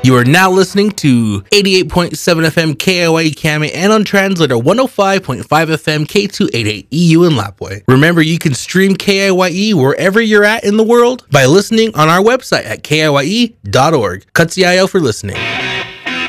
You are now listening to 88.7 FM KIYE Kame and on translator 105.5 FM K288 EU in Lapwai. Remember, you can stream KIYE wherever you're at in the world by listening on our website at kiye.org. Katsiayo for listening.